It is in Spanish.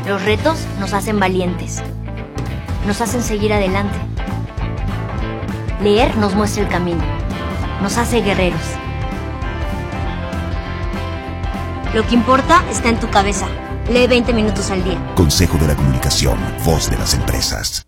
Los retos nos hacen valientes, nos hacen seguir adelante. Leer nos muestra el camino, nos hace guerreros. Lo que importa está en tu cabeza. Lee 20 minutos al día. Consejo de la Comunicación, voz de las empresas.